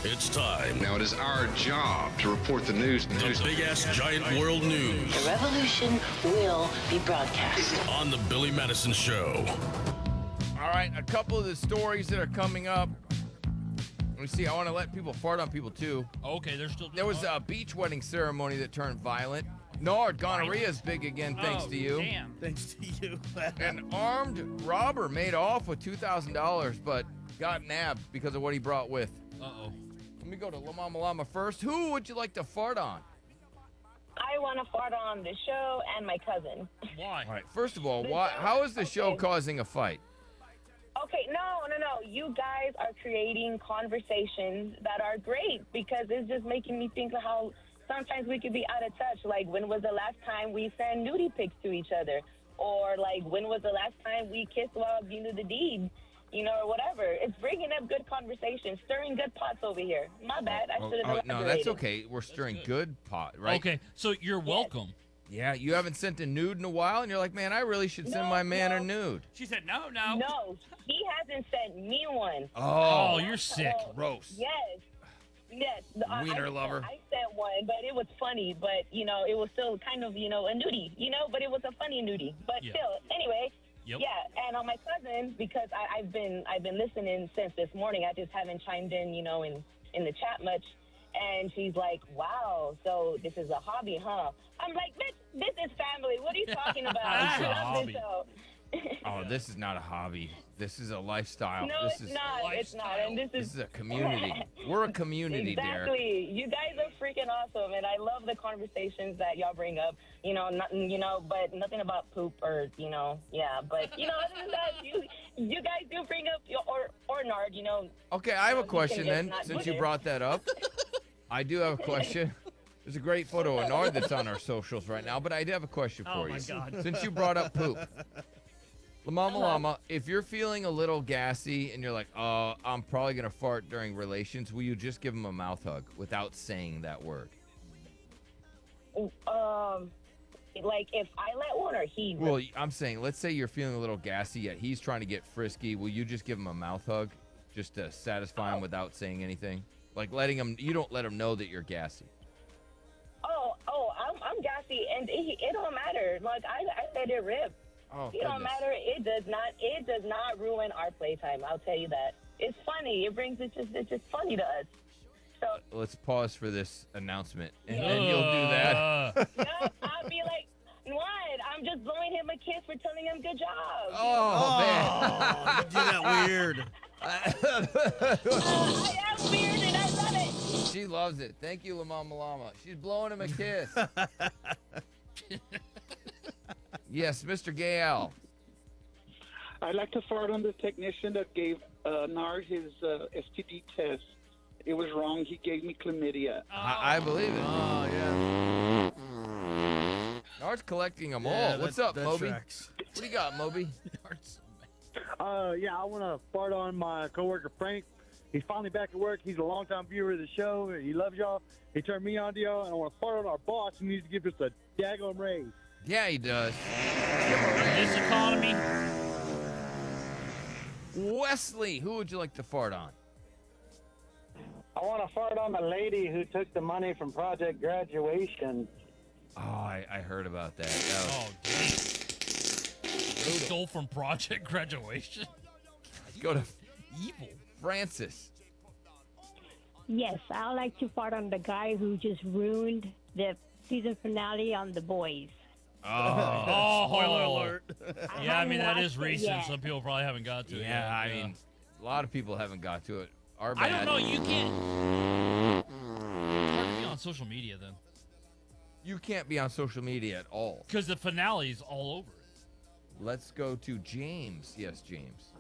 It's time. Now it is our job to report the news. The big-ass giant world news. The revolution will be broadcast. On the Billy Madison Show. All right, a couple of the stories that are coming up. Let me see. I want to let people fart on people, too. Okay, they're still... There was a beach wedding ceremony that turned violent. Nord, gonorrhea is big again, thanks to you. Damn. Thanks to you. An armed robber made off with $2,000, but got nabbed because of what he brought with. Uh-oh. Let me go to La Mama Llama first. Who would you like to fart on? I want to fart on the show and my cousin. Why? All right, first of all, how is the show Okay. causing a fight? Okay, no. You guys are creating conversations that are great because it's just making me think of how sometimes we could be out of touch. Like, when was the last time we sent nudie pics to each other? Or, like, when was the last time we kissed while you knew the deed? You know, or whatever. It's bringing up good conversations, stirring good pots over here. My bad. I should have elaborated. No, that's okay. We're stirring good pot, right? Okay, so you're welcome. Yeah, you haven't sent a nude in a while, and you're like, man, I really should send my man a nude. She said no. No, he hasn't sent me one. Oh, you're sick. Gross. Yes. Wiener lover. I sent one, but it was funny. But, it was still kind of, a nudie, but it was a funny nudie. But Yeah. still, anyway. Yep. Yeah, and on my cousin, because I've been listening since this morning. I just haven't chimed in, in the chat much. And she's like, wow, so this is a hobby, huh? I'm like, bitch, this is family. What are you talking about? It's a I love hobby. this show. Oh, this is not a hobby. This is a lifestyle. No, this it's is not. It's not. And this This is a community. We're a community, Derek. Exactly. You guys are freaking awesome, and I love the conversations that y'all bring up. But nothing about poop or, yeah. But, other than that, you guys do bring up, or Nard, Okay, I have a you can question just then, not since do you it. brought that up. I do have a question. There's a great photo of Nard that's on our socials right now, but I do have a question for you. my God. Since you brought up poop. La Mama Llama, if you're feeling a little gassy and you're like, I'm probably going to fart during relations, will you just give him a mouth hug without saying that word? Like, if I let one or he... Well, I'm saying, let's say you're feeling a little gassy, yet he's trying to get frisky. Will you just give him a mouth hug just to satisfy him without saying anything? Like you don't let him know that you're gassy. I'm gassy, and it don't matter. Like, I let it rip. Oh, It don't matter. It does not ruin our playtime. I'll tell you that. It's funny. It's just funny to us. So Let's pause for this announcement, and then you'll do that. no, I'll be like, what? I'm just blowing him a kiss for telling him good job. Oh, man. You do that weird. I am weird and I love it. She loves it. Thank you, La Mama Llama. She's blowing him a kiss. Yes, Mr. Gale. I'd like to fart on the technician that gave Nard his STD test. It was wrong. He gave me chlamydia. I believe it. Oh, yeah. Nard's collecting them Yeah, all. What's that- up, that Moby? tracks. What do you got, Moby? Yeah, I want to fart on my coworker Frank. He's finally back at work. He's a longtime viewer of the show. He loves y'all. He turned me on to y'all, and I want to fart on our boss. He needs to give us a daggone raise. Yeah, he does. This economy. Wesley, who would you like to fart on? I want to fart on the lady who took the money from Project Graduation. Oh, I heard about that. Oh, damn. Stole from Project Graduation. Let's go to Evil. Francis. Yes, I would like to fart on the guy who just ruined the season finale on The Boys. Oh, Spoiler alert. Yeah, I mean, that is watched it recent. yet. Some people probably haven't got to it. Yeah, yet. I mean, a lot of people haven't got to it. Our I bad. don't know. You can't. It's hard to be on social media then. You can't be on social media at all. Because the finale is all over it. Let's go to James. Yes, James.